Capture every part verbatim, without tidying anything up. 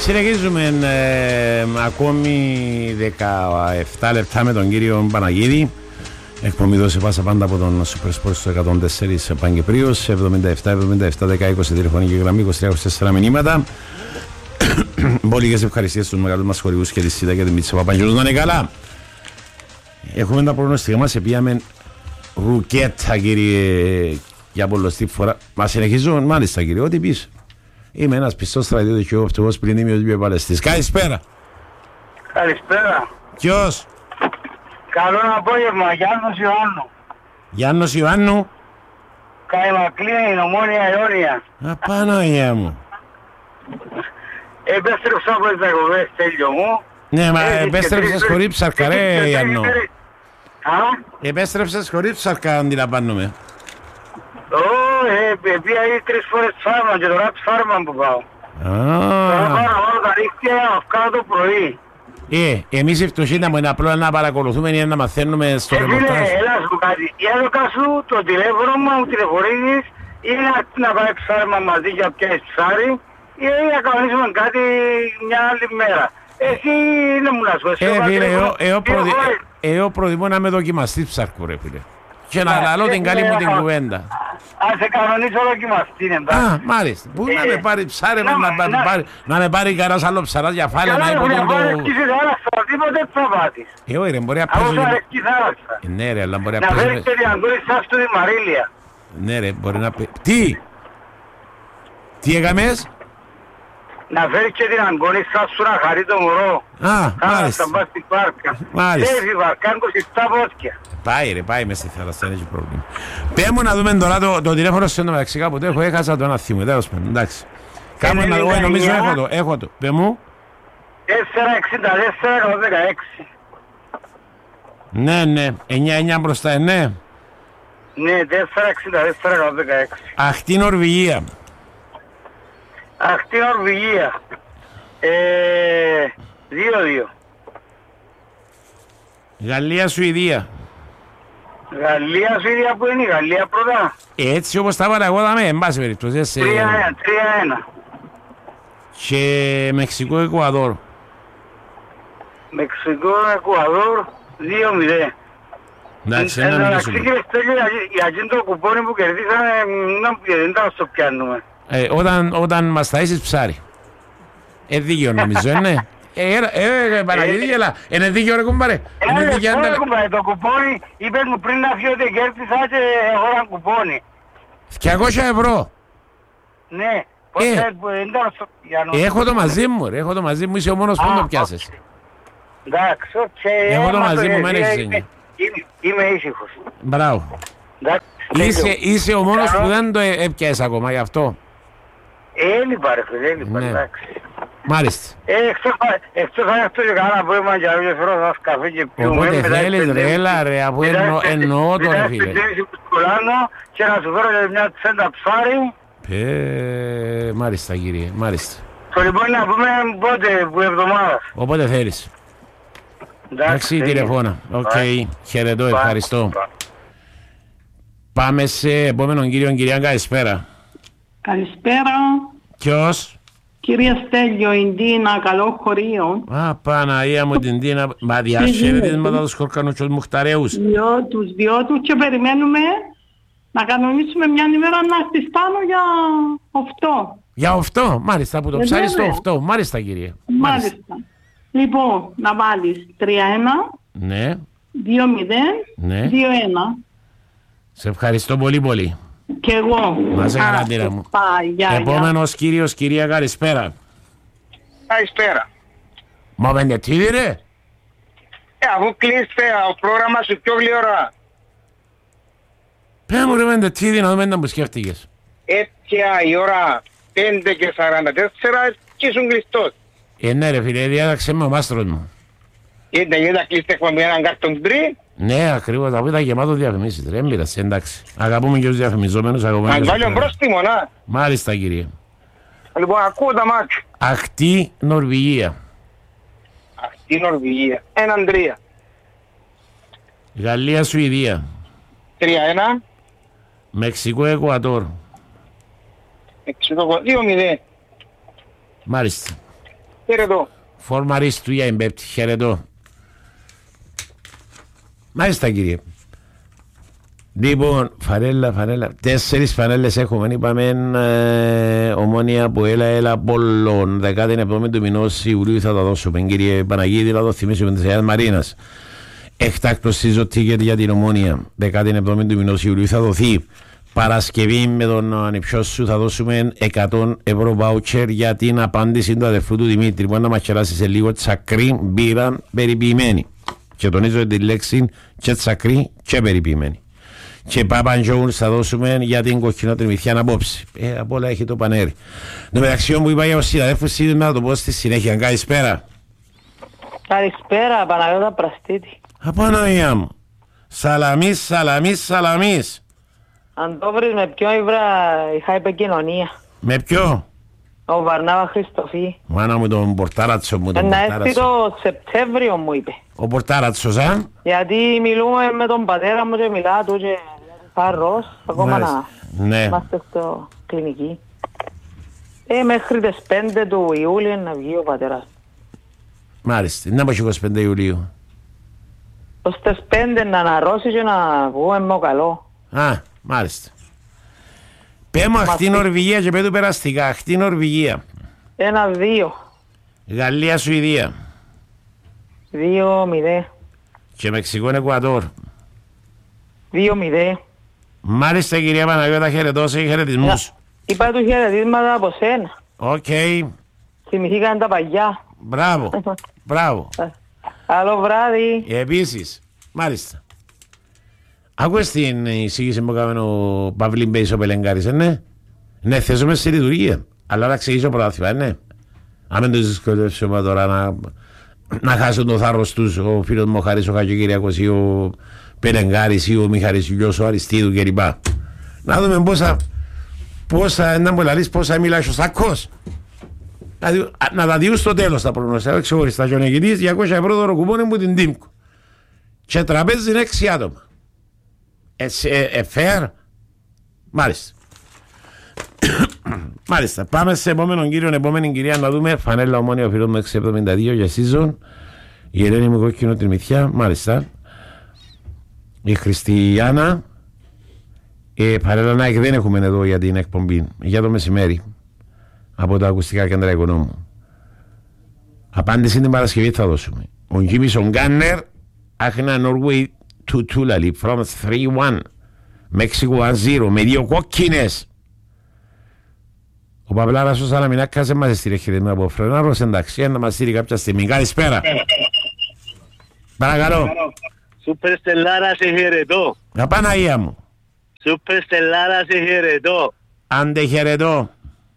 Συνεχίζουμε ε, ακόμη δεκαεπτά λεπτά με τον κύριο Παναγίδη. Εκπομπή δώσε πάσα πάντα από τον Super Sports στο εκατόν τέσσερα Παγκεπρίος, εβδομήντα επτά εβδομήντα επτά δέκα είκοσι τηλεφωνική γραμμή, είκοσι τρία είκοσι τέσσερα μηνύματα. Πολλές ευχαριστίες στους μεγάλους μας χορηγούς και τη ΣΥΤΑ και τη Μίτσα Παπαγγελούς. Να είναι καλά. Έχουμε τα προγνωστικά μας, επίαμε ρουκέτα κύριε για πολλωστή φορά. Μα συνεχίζουν μάλιστα κύριε, ό,τι πεις. Είμαι ένας πιστός στρατιώτης και ο φτωχός πληνήμιος βιοπαλαιστής. Καλησπέρα. Καλησπέρα. Ποιος? Καλό απόγευμα, Γιάννος Ιωάννου. Γιάννος Ιωάννου. Καϊμακλή, Ομόνια Ιόνια. Απαναγία μου. Επέστρεψα από τις διακοπές, Τέλειο μου. Ναι, μα επέστρεψες χωρίς ψαρκα, ρε Γιάννο. Α? Επέστρεψες χωρίς ψαρκα, αντιλαμβάνομαι. Ω, πήγα ήδη τρεις φορές φάρμα και τώρα φάρμα που πάω. Τώρα πάω να βάλω τα ρίχτια να βγάλω το πρωί. Ε, εμείς οι φτωχοί να είναι απλό να παρακολουθούμε ή να μαθαίνουμε στο Ε, φίλε, ρεπορτάζ. έλα σου κάτι. Η έδωκα σου το τηλέφωνο μου, μου τηλεφωνήσεις ή να, να πάει ψάρμα μαζί για πιάσεις ψάρι ή να κανονίσουμε κάτι μια άλλη μέρα. Εσύ είναι μου να σου εσύ. Ε, φίλε, εγώ- εγώ προδι- ε, εγώ προτιμώ να με δοκιμαστεί ψάρκου, ρε φίλε. Και να λαλώ την καλή μου την κουβέντα. Ας σε κανονίσω δοκιμαστή, εντάξει. Α, μάλιστα. Πού να Ε, με πάρει ψάρε, να- να, να, να- πάρει- να με πάρει κανένας άλλο ψαράς για φάλε, να Καλά, υποτούν να το... αρέσκεις θάλασσα, τίποτε θα πάτεις. Ε, όχι ρε, μπορεί να Αφού σου παίζω... αρέσκει η θάλασσα. Ε, ναι ρε, αλλά μπορεί να Να παίζω... φέρεις και την αγκούρη σας του τη Μαρίλια. Ναι ρε, μπορεί να πει... Τι! Τι έκαμες? Να φέρεις και την αγκούρη σας σου να χαρεί το μωρό. Α, Θάλασσα, μάλιστα. πας στην πάρκα. Μάλιστα. Έφη βαρκάν είκοσι επτά πόδια. Πάει ρε, πάει μες στη θάλασσα, δεν έχει πρόβλημα. Πες μου να δούμε τώρα το, το τηλέφωνο σου μεταξύ κάποτε έχω, έχασα το ένα θύμο, τέλος πάντων, εντάξει. Κάμε να δω, ε, νομίζω έχω το, έχω το. Πες μου. τέσσερα εξήντα τέσσερα εκατόν δεκαέξι. Ναι, ναι, εννιά εννιά μπροστά, ναι. Ναι, τέσσερα εξήντα τέσσερα εκατόν δεκαέξι. Αχτή Νορβηγία. Αχτή Νορβηγία. Ε, δύο δύο. Γαλλία, Σουηδία. Γαλλία, Σουηδία που είναι η Γαλλία πρώτα. Έτσι όπως τα παραγόδαμε, εν πάση περιπτώσει. σε- τρία ένα, τρία ένα. Και Μεξικό, Εκουαδόρ. Μεξικό, Εκουαδόρ, δύο μηδέν. Εντάξει, Εν τω ένα μεταξύ, μιλήσουμε. κύριε Στέλιο, για εκείνο το κουπόνι που κερδίσαμε, να- δεν τα στο πιάνουμε. Ε, όταν, όταν μας ταΐσεις ψάρι. Ε, δίκαιο νομίζω, ε, ναι. Ε, έλα, ε, ε, Παναγίδη, έλα. Είναι δίκαιο ρε κουμπάρε. Είναι Ε, δίκαιο, πού άντα- έχουμε το κουπόνι, είπες μου πριν να φύγω ότι κέρδισα και έχω ένα κουπόνι. διακόσια ευρώ. Ναι, πώς Ε. θα- δεν ήταν στο πιάνο. Ε, έχω το μαζί μου, ρε. Έχω το μαζί μου. Είσαι ο μόνος που Α, το πιάσες. Εντάξει, οκ. Εγώ το Έμα μαζί μου, ε, μεν ε, έχεις είμαι- έννοια. είμαι- Είμαι ήσυχος. Μπράβο. Εντάξει, Είσαι, τέλειο. είσαι ο μόνος Καλό. που δεν το ε- έπιασες ακόμα γι' αυτό. Έλειπα ρε φίλε, έλειπα, Ναι. εντάξει. Μάλιστα. Ε, εκτός θα- εκτός θα έρθω και κάνα απόγευμα για να φέρω ένας καφέ και πιούμε. Οπότε μετά τις θέλεις ρε, πέντε- έλα ρε, αφού μετά εννο- τις πέντε- εννοώ το μετά ρε τις φίλε. πέντε που σκουλάνω και να σου φέρω και μια τσέντα ψάρι. Ε, μάλιστα κύριε, μάλιστα. Το λοιπόν να πούμε πότε, που εβδομάδα. Όποτε θέλεις. Εντάξει, τέλειο. τηλεφώνα. Οκ, Bye. χαιρετώ, Bye. ευχαριστώ. Bye. Πάμε σε επόμενον κύριο, κυρία, καλησπέρα. Καλησπέρα. Ποιος? Κυρία Στέλιο, η Ντίνα, καλό χωρίο. Α, Παναγία μου την Τίνα. Μα διαχαιρετίσματα τους χορκανούτσους μουχταρέους. Δυο τους, δυο τους και περιμένουμε να κανονίσουμε μια ημέρα να έρθεις πάνω για οφτώ. Για οφτώ, μάλιστα, που το Ε, ψάρι στο βέβαια. οφτώ. Μάλιστα, κύριε. Μάλιστα. Λοιπόν, να βάλεις τρία ένα, Ναι, δύο μηδέν, ναι. δύο ένα. Σε ευχαριστώ πολύ πολύ. Και εγώ. Να είσαι καλά, Α, Τίνα μου. Πάει, γεια, γεια. Επόμενος κύριος, κυρία, καλησπέρα. Καλησπέρα. Μα βεντετίδη ρε. Ε, αφού κλείστε το πρόγραμμα σου πιο γλυόρα. Πέ μου ρε βεντετίδη να δούμε να μου σκέφτηκες. Έτσι η ώρα πέντε και σαράντα τέσσερα και ήσουν κλειστός. Ε, ναι ρε φίλε, διάταξε με ο μάστρος μου. Γιατί γιατί θα κλείσετε εκπομπή έναν κάρτον τρί. Ναι, ακριβώς, αφού ήταν γεμάτο διαφημίσεις, ρε, μοίρασε, εντάξει. Αγαπούμε και τους διαφημιζόμενους, αγαπούμε Να και τους βάλει ο πελάτες. πρόστιμο, να. Μάλιστα, κύριε. Λοιπόν, ακούω τα μάτια. Ακτή Νορβηγία. Αυτή η Νορβηγία. Έναν τρία. Γαλλία, Σουηδία. Τρία ένα. Μεξικό, Εκουαδόρ. Εξήντα δύο μηδέν. Μάλιστα. Χαιρετώ. Φορμαρίστου για εμπέπτη. Χαιρετώ. Μάλιστα κύριε. Λοιπόν, φανέλα, φανέλα. Τέσσερις φανέλες έχουμε. Είπαμε ε, Ομόνια που έλα, έλα, Πόλων. δεκάτη εβδόμη του μηνός Ιουλίου θα τα δώσουμε. Κύριε Παναγίδη, να το θυμίσουμε της Αγίας Μαρίνας. Εκτάκτος season ticket για την Ομόνια. δεκάτη εβδόμη του μηνός Ιουλίου θα δοθεί. Παρασκευή με τον ανιψιό σου θα δώσουμε εκατό ευρώ voucher για την απάντηση του αδερφού του Δημήτρη. Μπορεί να μας κεράσει σε λίγο τσακρή μπύρα περιποιημένη. Και τονίζω τη λέξη και τσακρή και περιποιημένη. Και Πάπαν Jones θα δώσουμε για την κοκκινότριμηθιά απόψη. Ε, από όλα έχει το πανέρι. Το μεταξύ μου είπα για ο συναδέλφος σήμερα να το πω στη συνέχεια. Καλησπέρα. Καλησπέρα, Παναγιώτα Πραστίτη. Απαναγιά μου. Σαλαμίς, σαλαμίς, σαλαμίς. Αν το βρεις με ποιο ήβρα είχα επικοινωνία. Με ποιο? Ο Βαρνάβα Χριστοφή. Μάνα μου τον πορτάρατσο μου τον Να έρθει πορτάρατσο. το Σεπτέμβριο μου είπε. Ο πορτάρατσος, α? Γιατί μιλούμε με τον πατέρα μου και μιλά του και φάρρος. Ακόμα Μάλιστα. να Ναι. είμαστε στο κλινική. Ε, μέχρι τις πέντε του Ιούλη να βγει ο πατέρας. Μάλιστα. Να πω είκοσι πέντε Ιουλίου. Ως τις πέντε να αναρρώσει και να βγούμε με ο καλό. Α, μάλιστα. Πέ μου αχτή Νορβηγία και πέ του περαστικά. Αχτή Νορβηγία. Ένα δύο. Γαλλία, Σουηδία. Δύο μηδέ. Και Μεξικό, Εκουαδόρ. Δύο μηδέ. Μάλιστα κυρία Παναγιώτα, χαιρετός και χαιρετισμούς. Είπα του χαιρετίσματα από σένα. Οκ. Θυμηθήκαν τα παγιά. Μπράβο. Μπράβο. Άλλο βράδυ. Επίσης. Μάλιστα. Άκουες την εισήγηση που έκαμε ο Παυλίν Μπέης ο Πελεγκάρης, ε, ναι. Ναι, θέσουμε στη λειτουργία. Αλλά να ξεκινήσω πρωτάθλημα, ναι. Αν δεν τους δυσκολεύσουμε τώρα να, να χάσουν το θάρρος τους ο φίλος μου ο Χαρής ο Χατζοκυριακός ή ο Πελεγκάρης ή ο Μιχαρησιούς ο Αριστίδου κλπ. Να δούμε πόσα, πόσα, να μου λαλείς πόσα μιλάει ο Σάκος. Να, να τα διούν στο τέλος τα προγνωστικά ξεχωριστά και ο νικητής διακόσια ευρώ δωροκουπόνι μου την Τίμκο. Και τραπέζι είναι έξι άτομα. Έτσι, ε, ε, fair. Μάλιστα. Μάλιστα. Πάμε σε επόμενον κύριο, επόμενη κυρία να δούμε. Φανέλα Ομόνια ο φίλος μου έξι εβδομήντα δύο για season. Η Ελένη μου κόκκινο τριμηθιά. Μάλιστα. Η Χριστιανά. Ε, Φανέλα Νάικ δεν έχουμε εδώ για την εκπομπή. Για το μεσημέρι. Από τα ακουστικά κέντρα οικονόμου. Απάντηση την Παρασκευή θα δώσουμε. Ο Γκίμισον Γκάννερ. Άχνα Νορβέη. Τουλαλή from three one Μέξικο one zero με δύο κόκκινες. Ο Παυλάρας ο Σαλαμινάκας δεν μας έστειλε χαιρετισμένα από Φρενάρος, εντάξει, να μας στείλει κάποια στιγμή. Καλησπέρα. Παρακαλώ. Σούπερ Στελάρα σε χαιρετώ. Απαναγία μου. Σούπερ Στελάρα σε χαιρετώ. Άντε χαιρετώ.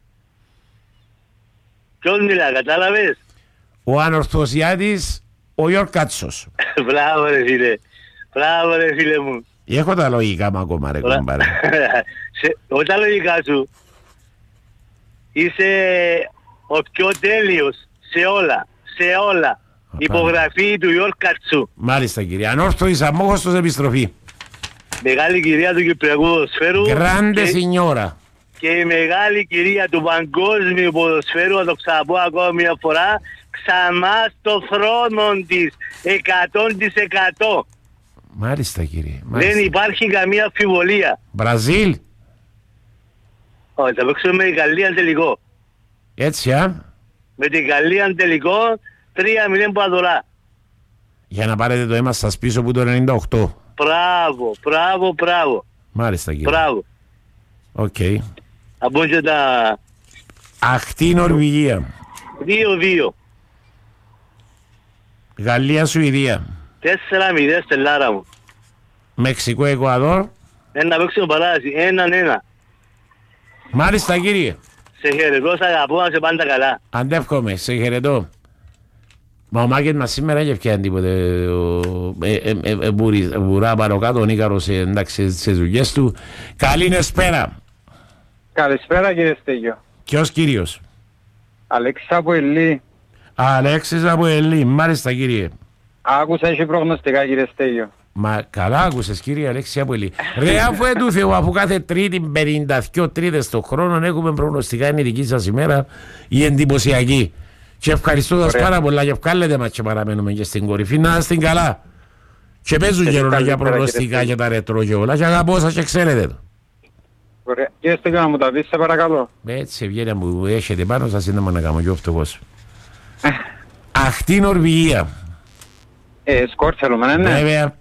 Ποιος μιλά, κατάλαβες? Ο ανορθωσιάτης ο Ιορκάτσος. Μπράβο ρε φίλε. Μπράβο ρε φίλε μου. Έχω τα λογικά μου ακόμα ρε κομπάρε. Όταν λογικά σου είσαι ο πιο τέλειος σε όλα. Σε όλα. Υπογραφή του Ιορκάτσου. Μάλιστα κύριε. Ανόρθωσης αμόχωστος επιστροφή. Μεγάλη κυρία του Κυπριακού ποδοσφαίρου. Grande signora. Και η μεγάλη κυρία του παγκόσμιου ποδοσφαίρου, θα το ξαναπώ ακόμα μια φορά, ξανά στο θρόνο της, εκατό τοις εκατό. Μάλιστα κύριε. Μάλιστα. Δεν υπάρχει καμία αμφιβολία. Μπραζίλ. Όχι, θα παίξουμε με την Γαλλία τελικό. Έτσι α. Με την Γαλλία τελικό, τρία μηδέν παδορά. Για να πάρετε το αίμα σας πίσω που το ενενήντα οκτώ. Μπράβο, μπράβο, μπράβο. Μάλιστα κύριε. Μπράβο. Οκ. Okay. Από και τα... Αχτή Νορβηγία. δύο δύο. Γαλλία Σουηδία. τέσσερα μηδέν Στελάρα μου. Μεξικό Εκουαδόρ. Ένα παίξιμο παράδοση, έναν ένα. Μάλιστα κύριε. Σε χαιρετώ, σ' αγαπώ, να σε πάντα καλά. Αντεύχομαι, σε χαιρετώ. Μα ο Μάκετ μας σήμερα έχει φτιάξει τίποτε. Βουρά πάνω κάτω, ο Νίκαρος εντάξει στις δουλειές του. Καλή νεσπέρα. Καλησπέρα κύριε Στέγιο. Ποιος κύριος? Αλέξης από Ελλή. Αλέξης από Ελλή, μάλιστα κύριε. Άκουσα έχει προγνωστικά κύριε Στέγιο. Μα καλά άκουσες κύριε Αλέξη από Ελλή. Ρε αφού του Θεού, αφού κάθε τρίτη πενήντα δύο τρίτες στον χρόνο έχουμε προγνωστικά, είναι η δική σας ημέρα η εντυπωσιακή. Και ευχαριστώ σας πάρα πολλά και βγάλετε μας και παραμένουμε και στην κορυφή. Να είστε καλά. Και παίζουν γερόνα για προγνωστικά και τα ρετρό και όλα. Και αγαπώ σας και ξέρετε το. Ωραία. Κύριε Στέγιο, να μου τα πεις, σε παρακαλώ. Έτσι ευγένεια που έχετε πάνω σας είναι να κάνω και ο φτωχός. Αχτή Νορβηγία. Ε, σκορ θέλουμε, ναι. Βέβαια.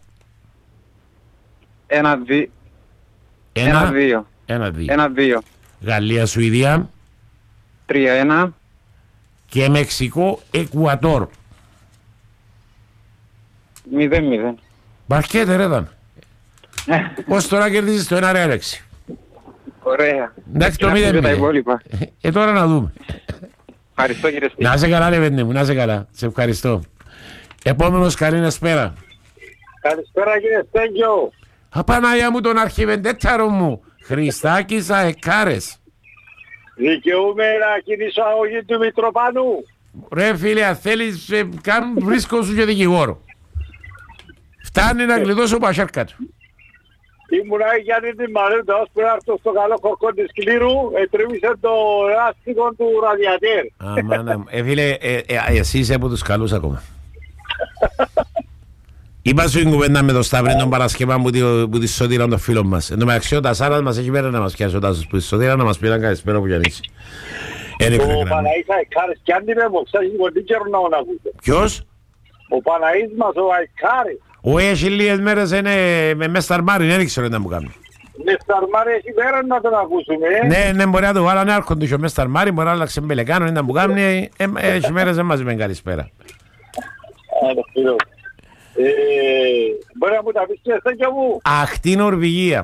Ένα, δι... Ένα, ένα, δύο. Ένα, δύο. Ένα, δύο. Γαλλία, Σουηδία. Τρία, ένα. Και Μεξικό, Εκουατόρ. Μηδέν, μηδέν. Μπαρκέτε ρε ήταν. Ως τώρα κερδίζεις το ένα ρε Αλέξη. Ωραία. Εντάξει το μηδέν μηδέν. Ε τώρα να δούμε. Ευχαριστώ κύριε Στέγιο. Να σε καλά ρε παιδί μου, να σε καλά. Σε ευχαριστώ. Επόμενος καλή σπέρα. Καλησπέρα κύριε Στέγιο. Απανάγια μου τον αρχιβεντέταρο μου. Χριστάκης Αεκάρες. Δικαιούμαι να κινήσω αγωγή του Μητροπάνου. Ρε φίλε, αν θέλεις ε, καν βρίσκω σου και δικηγόρο. Φτάνει να γλιτώσω πασάρκα του. Ήμουνα Γιάννη την Μαρέντα, ως που έρθω στο καλό κοκκό της Κλήρου, ετρίμησε το ελάστικο του ραδιατέρ. Αμάνα, ε φίλε, ε, ε, εσύ είσαι από τους καλούς ακόμα. Είπα σου την κουβέντα με τον Σταύρη τον Παρασκευά που, που τη σωτήραν τον φίλο μας. Εν τω μεταξύ ο Τασάρας μας έχει πέρα να μας πιάσει ο Τάσος που τη σωτήραν να μας πήραν καλησπέρα που γιαννήσει. Ο Παναής Αεκάρης κι αν την έμοξα, έχει πολύ καιρό να τον ακούσω. Ποιος? Ο Παναής μας, ο Αεκάρης. Ο έχει λίγες μέρες είναι με σταρμάρι, δεν ξέρω τι να μου κάνει. Με σταρμάρι έχει πέρα να τον ακούσουμε. Ναι, ναι, μπορεί να το βάλανε άρχοντο και με σταρμάρι, μπορεί να άλλαξε μπελεκάνο, είναι να μου κάνει, έχει μέρες δεν μας με καλησπέρα. Ε, μπορεί να μου τα πεις και Στέγιο μου. Αχτή Νορβηγία.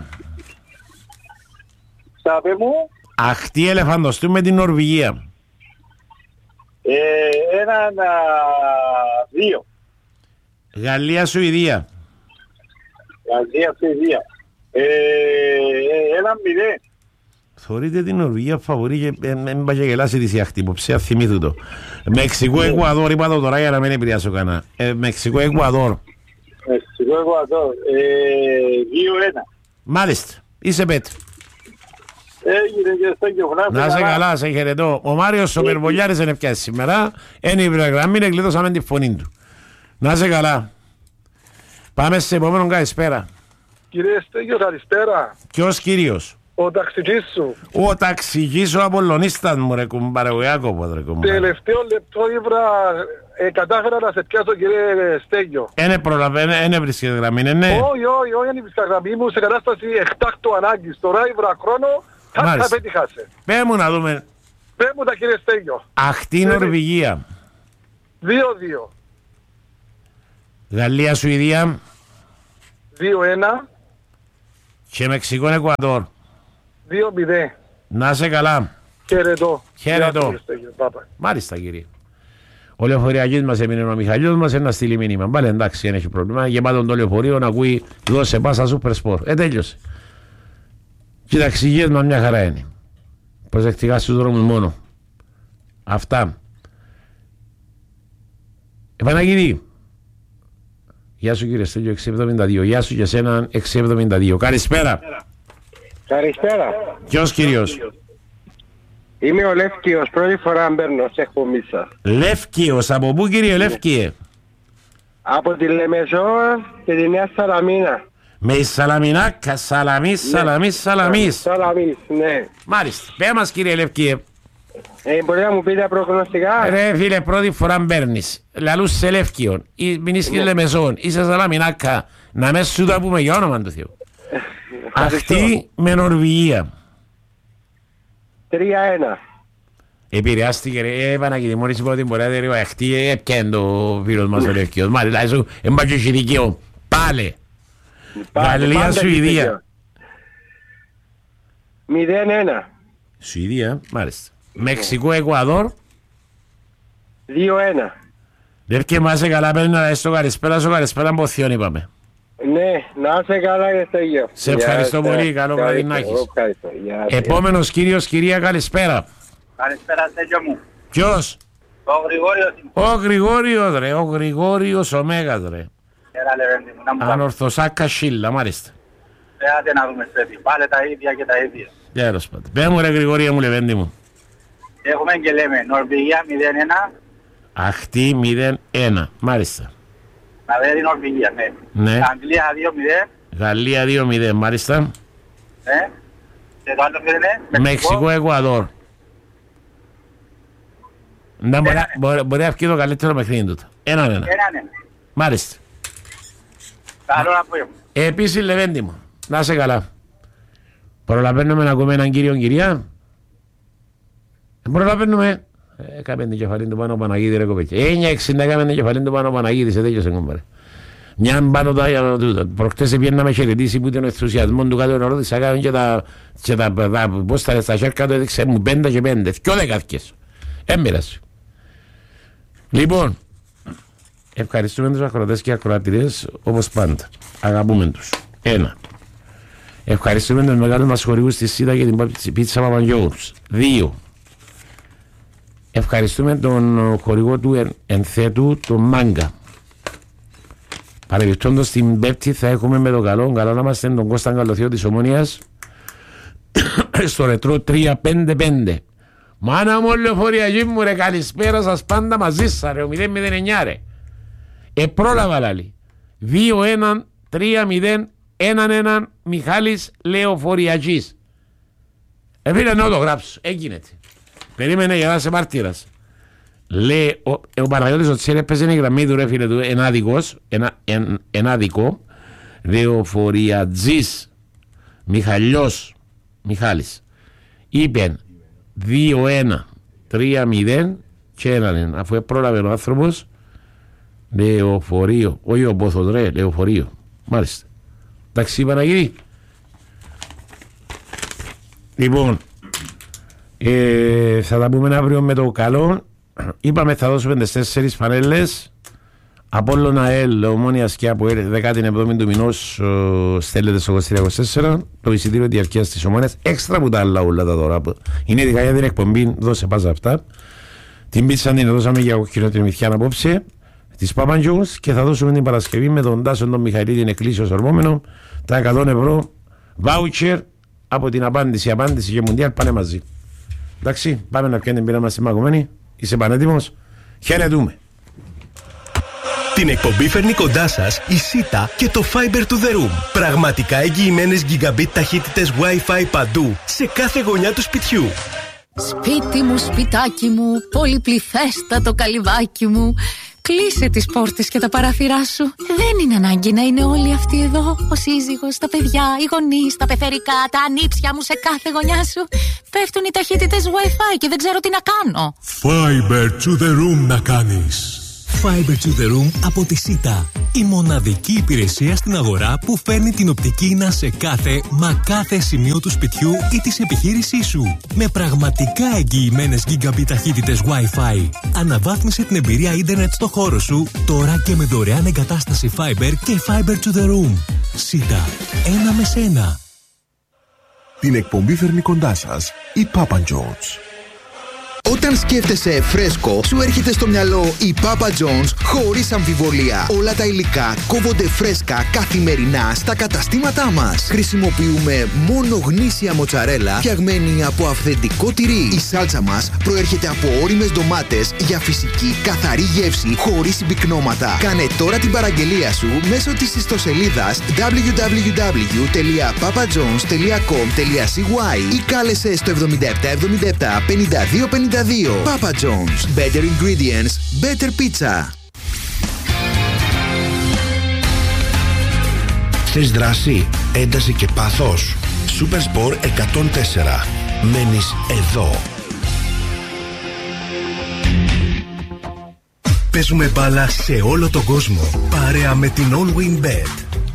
Στάπε μου. Αχτή ελεφαντοστού με την Νορβηγία. Ε, έναν α, δύο. Γαλλία Σουηδία. Γαλλία Σουηδία. Ε, έναν μηδέν. Θεωρείτε την Νορβηγία φαβορή και δεν πάει και γελάσει τη σιάχτη υποψία, θυμήθου το. Μεξικό Εκουαδόρ, είπα το τώρα για να μην επηρεάσω κανένα. Ε, Μεξικό Εκουαδόρ. Μεξικό Εκουαδόρ. Ε, δύο ένα. Μάλιστα, είσαι πέτ. Έγινε και στο γεωγράφο. Να σε καλά, σε χαιρετώ. Ο Μάριος ο Περβολιάρης είναι πια σήμερα. Είναι η γραμμή, εκλείδωσαμε τη φωνή του. Να σε καλά. Πάμε σε επόμενον καλησπέρα. Κύριε Στέγιο, καλησπέρα. Ποιος κύριος? Ο ταξιτής σου. Ο ταξιτής ο Απολλωνίστας μου ρε κουμπάρε, ο Ιάκωβος ρε κουμπάρε. Τελευταίο λεπτό ήβρα, ε, κατάφερα να σε πιάσω κύριε Στέγιο. Ένε προλαβαίνε, ένε βρίσκεται γραμμή, ναι, ναι. Όχι, όχι, όχι, είναι η γραμμή μου σε κατάσταση εκτάκτου ανάγκης. Τώρα ήβρα χρόνο, θα θα πέτυχασε. Πέ μου να δούμε. Πέ μου τα κύριε Στέγιο. Αχτή Νορβηγία. δύο δύο. Γαλλία Σουηδία. δύο ένα. Και Μεξικό Εκουαδόρ. δύο μηδέν. Να σε καλά. Χαιρετώ. Χαιρετώ. Μάλιστα κύριε. Ο λεωφοριακής μας έμεινε ο Μιχαλιός μας να στείλει μήνυμα. Πάλι εντάξει, δεν έχει πρόβλημα. Γεμάτον το λεωφορείο να ακούει δώσε πάσα σούπερ σπορ. Ε, τέλειωσε. Και οι ταξιγίες μας μια χαρά είναι. Προσεκτικά στους δρόμους μόνο. Αυτά. Επαναγγελή. Γεια σου κύριε Στέλιο εξακόσια εβδομήντα δύο. Γεια σου και εσένα εξακόσια εβδομήντα δύο. Καλησπέρα. Καλησπέρα. Ποιος κύριος? Είμαι ο Λεύκιος, πρώτη φορά μπαίνω σε εκπομπή σας. Λεύκιος, από πού κύριε Λεύκιε? Από τη Λεμεζό και τη Νέα Σαλαμίνα. Με η Σαλαμινάκα, Σαλαμίς, Σαλαμίς, Σαλαμίς. Σαλαμίς, ναι. Μάλιστα. Πέ μας κύριε Λεύκιε. Ε, μπορεί να μου πείτε προγνωστικά. Ρε φίλε, πρώτη φορά μπαίνεις. Λαλούς σε Λεύκιον, ή μείνεις και Λεμεζόν, είσαι Σαλαμινάκα. Να με σου τα πούμε για όνομα του Θεού. Αχτή με Νορβηγία. τρία ένα. Επηρεάστηκε ρε, έβανα και τη μόλις είπα ότι μπορεί να δει αχτή, έπιαν το φίλος μας ο Λεύκιος. Μάλιστα, σου εμπάκει δικαιό. Πάλε. Γαλλία, Σουηδία. μηδέν ένα. Σουηδία, μάλιστα. Μεξικό, Εκουαδόρ. δύο ένα. Λεύκε μας σε καλά παίρνει να στο καλησπέρα, στο καλησπέρα μποθιόν είπαμε. Ναι, να είσαι καλά για το ίδιο. Σε ευχαριστώ πολύ, καλό βράδυ να έχεις. Επόμενος κύριος, κυρία, καλησπέρα. Καλησπέρα Στέλιο μου. Ποιος? Ο Γρηγόριος. Ο Γρηγόριος ρε, ο Γρηγόριος ο Μέγας ρε. Έλα Λεβέντη μου, να μου κάνεις. Ανορθωσάκα Σίλα, μάλιστα. Πέατε να δούμε στέφη, πάλι τα ίδια και τα ίδια. Τέλος πάντων. Πέ μου ρε Γρηγόρια μου Λεβέντη μου. Έχουμε και λέμε Νορβηγία μηδέν ένα, Αχτή μηδέν ένα. Μάλιστα. Να δει η Νορβηγία, ναι. Ναι. Αγγλία δύο μηδέν. Γαλλία δύο μηδέν, μάλιστα. Ναι. Και το άλλο ποιο είναι? Μεξικό, Εκουαδόρ. Ναι, μπορεί, μπορεί, μπορεί να βγει το καλύτερο παιχνίδι του. Έναν ένα. Έναν ένα. Μάλιστα. Καλό απόγευμα. Επίσης, Λεβέντη μου, να είσαι καλά. Προλαβαίνουμε να ακούμε έναν κύριο κυρία. Προλαβαίνουμε. Έκαμε την κεφαλή του πάνω ο Παναγίδη ρε κοπέκια. εννιά εξήντα έκαμε την κεφαλή του πάνω ο Παναγίδη. Σε τέτοιο κομπάρε. Μια πάνω τα για τούτο. Προχτές πήγαινα με χαιρετήσει που ήταν ο ενθουσιασμός του κάτω νερό της. Έκαμε και τα, και τα, τα πώς τα στα χέρια του έδειξε μου πέντε και πέντε. Δυο δεκάθηκες. Έμπειρας. Λοιπόν, ευχαριστούμε τους ακροατές και ακροατηρίες όπως πάντα. Αγαπούμε τους. Ένα. Ευχαριστούμε τους μεγάλους μας χορηγούς στη ΣΥΤΑ και την πίτσα Παπαγιώγους. Δύο. Ευχαριστούμε τον χορηγό του εν, ενθέτου, τον Μάγκα. Παρεμπιπτόντως την Πέμπτη θα έχουμε με το καλό, καλό να είμαστε τον Κώστα Καλωθείο της Ομόνιας στο ρετρό τρία πέντε πέντε. Μάνα μου λεωφοριακή μου ρε, καλησπέρα σας πάντα μαζί σας ρε, ο μηδέν μηδέν εννιά ρε. Ε πρόλαβα λάλη. δύο ένα τρία μηδέν ένα ένα Μιχάλης Λεωφοριακής. Ε φίλε να το γράψω, έγινε. Περίμενε για να είσαι μάρτυρας. Λέει ο, ο Παναγιώτης ο Τσέρε έπαιζε η γραμμή του ρε φίλε του ενάδικος, ένα, εν, ενάδικο, Λεωφοριακής Μιχαλιός Μιχάλης. Είπε δύο ένα τρία μηδέν και έναν ένα. Αφού πρόλαβε ο άνθρωπος, λεωφορείο, όχι ο Πόθος ρε, λεωφορείο. Μάλιστα. Εντάξει Παναγίδη. Λοιπόν, ε, θα τα πούμε αύριο με το καλό. Είπαμε θα δώσουμε τις τέσσερις φανέλες. Απόλλωνα ΑΕΛ, Ομόνιας και από δέκατη εβδόμη του μηνός στέλνετε στο είκοσι τρία είκοσι τέσσερα το εισιτήριο διαρκείας της Ομόνιας. Έξτρα που τα άλλα όλα τα δώρα. Είναι ειδικά για την εκπομπή, δώσε πάσα αυτά. Την πίτσα την δώσαμε για κοκκινό μυθιά απόψε της Παπαντζούς και θα δώσουμε την Παρασκευή με τον Τάσο τον Μιχαηλή την εκκλήσεως ορμόμενο τα εκατό ευρώ βάουτσερ από την απάντηση, απάντηση και μουντιάλ πάνε μαζί. Εντάξει, πάμε να πιάνει την πείρα μας στη Μαγωμένη. Είσαι πανέτοιμος? Χαιρετούμε. Την εκπομπή φέρνει κοντά σας η ΣΥΤΑ και το Fiber to the Room. Πραγματικά εγγυημένες gigabit ταχύτητες Wi-Fi παντού, σε κάθε γωνιά του σπιτιού. Σπίτι μου, σπιτάκι μου, πολυπληθέστατο καλυβάκι μου. Κλείσε τις πόρτες και τα παράθυρά σου. Δεν είναι ανάγκη να είναι όλοι αυτοί εδώ. Ο σύζυγος, τα παιδιά, οι γονείς, τα πεθερικά, τα ανήψια μου σε κάθε γωνιά σου. Πέφτουν οι ταχύτητες Wi-Fi και δεν ξέρω τι να κάνω. Fiber to the Room να κάνεις. Fiber to the Room από τη ΣΥΤΑ. Η μοναδική υπηρεσία στην αγορά που φέρνει την οπτική ίνα σε κάθε, μα κάθε σημείο του σπιτιού ή της επιχείρησής σου. Με πραγματικά εγγυημένες gigabit ταχύτητες Wi-Fi. Αναβάθμισε την εμπειρία ίντερνετ στο χώρο σου, τώρα και με δωρεάν εγκατάσταση Fiber και Fiber to the Room. ΣΥΤΑ. Ένα με σένα. Την εκπομπή φέρνει κοντά σας η Papa John's. Όταν σκέφτεσαι φρέσκο, σου έρχεται στο μυαλό η Papa John's χωρίς αμφιβολία. Όλα τα υλικά κόβονται φρέσκα καθημερινά στα καταστήματά μας. Χρησιμοποιούμε μόνο γνήσια μοτσαρέλα φτιαγμένη από αυθεντικό τυρί. Η σάλτσα μας προέρχεται από ώριμες ντομάτες για φυσική καθαρή γεύση χωρίς συμπυκνώματα. Κάνε τώρα την παραγγελία σου μέσω της ιστοσελίδας double-u double-u double-u τελεία papa jones τελεία com τελεία c y ή κάλεσε στο εβδομήντα επτά εβδομήντα επτά πενήντα δύο πενήντα δύο. Papa John's. Better ingredients, better pizza. Θες δράση, ένταση και πάθος? Supersport εκατόν τέσσερα. Μένεις εδώ. Παίζουμε μπάλα σε όλο τον κόσμο. Παρέα με την All Win Bet.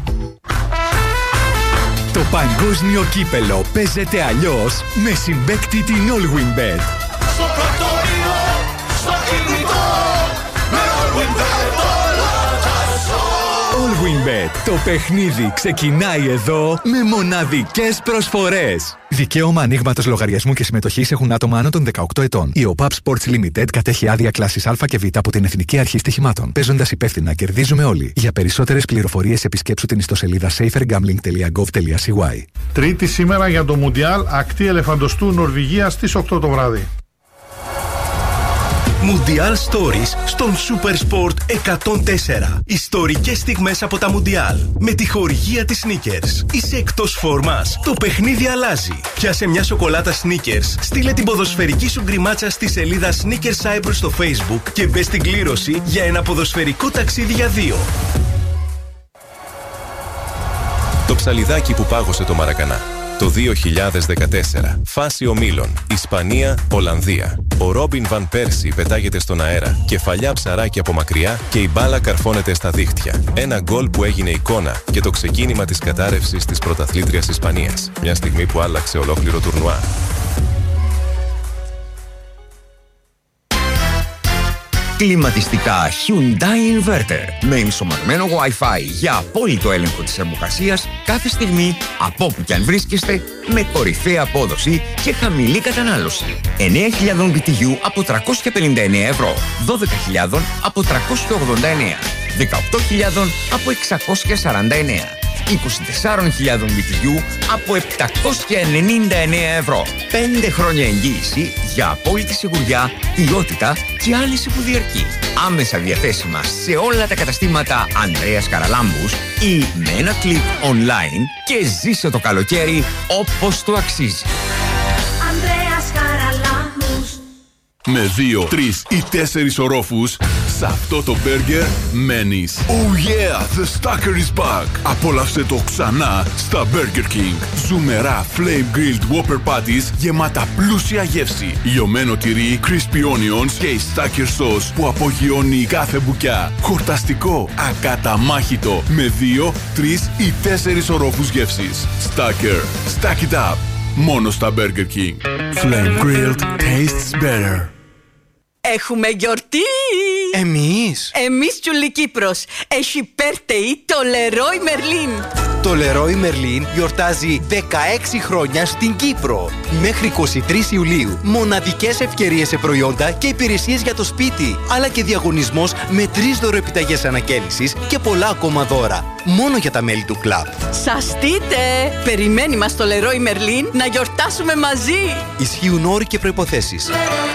Το παγκόσμιο κύπελο παίζεται αλλιώς με συμπαίκτη την All Win Bet. Στο πρακτορείο, στο κινητό, με All Win Bet όλα τα ζω. All Win Bet. Το παιχνίδι ξεκινάει εδώ με μοναδικές προσφορές. Δικαίωμα ανοίγματος λογαριασμού και συμμετοχής έχουν άτομα άνω των δεκαοκτώ ετών. Η ο πι έι πι Sports Limited κατέχει άδεια κλάσης Α και Β από την Εθνική Αρχή Στοιχημάτων. Παίζοντας υπεύθυνα, κερδίζουμε όλοι. Για περισσότερες πληροφορίες επισκέψου την ιστοσελίδα safer gambling τελεία gov τελεία c y. Τρίτη σήμερα για το Μουντιάλ, ακτή ελεφαντοστού Νορβηγία στις οκτώ το βράδυ. Mundial Stories στον Supersport εκατόν τέσσερα. Ιστορικές στιγμές από τα Mundial. Με τη χορηγία της Snickers. Είσαι εκτός φόρμας. Το παιχνίδι αλλάζει. Πιάσε μια σοκολάτα Snickers. Στείλε την ποδοσφαιρική σου γκριμάτσα στη σελίδα Snickers Cyprus στο Facebook και μπες στην κλήρωση για ένα ποδοσφαιρικό ταξίδι για δύο. Το ψαλιδάκι που πάγωσε το Μαρακανά. Το δύο χιλιάδες δεκατέσσερα. Φάση ομίλων. Ισπανία, Ολλανδία. Ο Ρόμπιν Βαν Πέρσι πετάγεται στον αέρα. Κεφαλιά ψαράκι από μακριά και η μπάλα καρφώνεται στα δίχτυα. Ένα γκολ που έγινε εικόνα και το ξεκίνημα της κατάρρευσης της πρωταθλήτριας Ισπανίας. Μια στιγμή που άλλαξε ολόκληρο τουρνουά. Κλιματιστικά Hyundai Inverter με ενσωματωμένο Wi-Fi για απόλυτο έλεγχο της θερμοκρασίας κάθε στιγμή από όπου και αν βρίσκεστε, με κορυφαία απόδοση και χαμηλή κατανάλωση. εννέα χιλιάδες μπι τι γιου από τριακόσια πενήντα εννέα ευρώ, δώδεκα χιλιάδες από τριακόσια ογδόντα εννέα, δεκαοκτώ χιλιάδες από εξακόσια σαράντα εννέα, είκοσι τέσσερις χιλιάδες μπι τι γιου από επτακόσια ενενήντα εννέα ευρώ. πέντε χρόνια εγγύηση για απόλυτη σιγουριά, ποιότητα και άλυση που διαρκεί. Άμεσα διαθέσιμα σε όλα τα καταστήματα Ανδρέας Καραλάμπους ή με ένα κλικ online και ζήσε το καλοκαίρι όπως το αξίζει. Ανδρέας Καραλάμπους. Με δύο, τρεις ή τέσσερις ορόφους, σε αυτό το μπέργκερ μένεις. Oh yeah, the Stacker is back. Απόλαυσε το ξανά στα Burger King. Ζουμερά flame grilled Whopper patties γεμάτα πλούσια γεύση. Λιωμένο τυρί, crispy onions και η Stacker sauce που απογειώνει κάθε μπουκιά. Χορταστικό, ακαταμάχητο, με δύο, τρεις ή τέσσερις ορόφους γεύσης. Stacker, stack it up. Μόνο στα Burger King. Flame grilled tastes better. Έχουμε γιορτή! Εμείς! Εμείς Τζουλή Κύπρος! Έχει birthday το Leroy Merlin! Το Leroy Merlin γιορτάζει δεκαέξι χρόνια στην Κύπρο. Μέχρι είκοσι τρεις Ιουλίου. Μοναδικές ευκαιρίες σε προϊόντα και υπηρεσίες για το σπίτι. Αλλά και διαγωνισμός με τρεις δωροεπιταγές ανακαίνησης και πολλά ακόμα δώρα. Μόνο για τα μέλη του κλαμπ. Σαστείτε! Περιμένει μας το Leroy Merlin να γιορτάσουμε μαζί! Ισχύουν όροι και προϋποθέσεις.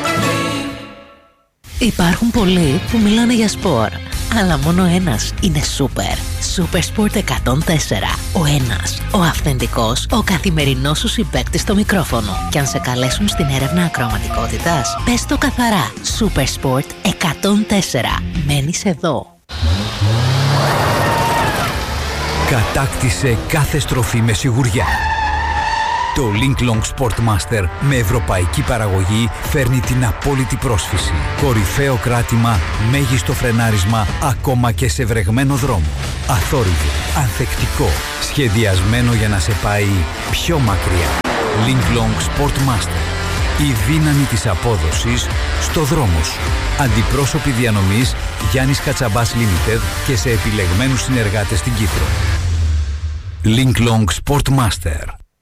Υπάρχουν πολλοί που μιλάνε για σπορ, αλλά μόνο ένας είναι σούπερ. Supersport εκατόν τέσσερα. Ο ένας, ο αυθεντικός, ο καθημερινός σου συμπαίκτης στο μικρόφωνο. Και αν σε καλέσουν στην έρευνα ακροαματικότητας, πες το καθαρά. Supersport εκατόν τέσσερα. Μένεις εδώ. Κατάκτησε κάθε στροφή με σιγουριά. Το Linklong Sportmaster με ευρωπαϊκή παραγωγή φέρνει την απόλυτη πρόσφυση. Κορυφαίο κράτημα, μέγιστο φρενάρισμα, ακόμα και σε βρεγμένο δρόμο. Αθόρυβο, ανθεκτικό, σχεδιασμένο για να σε πάει πιο μακριά. Linklong Sportmaster. Η δύναμη της απόδοσης στο δρόμο σου. Αντιπρόσωποι διανομής Γιάννης Κατσαμπάς Limited και σε επιλεγμένους συνεργάτες στην Κύπρο. Linklong Sportmaster.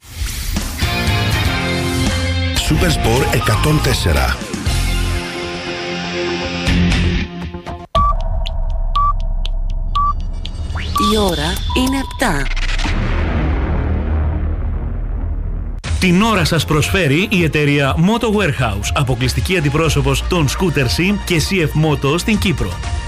Supersport εκατόν τέσσερα. Η ώρα είναι επτά. Την ώρα σας προσφέρει η εταιρεία Moto Warehouse, αποκλειστική αντιπρόσωπος των Scooter Sim και σι εφ Moto στην Κύπρο.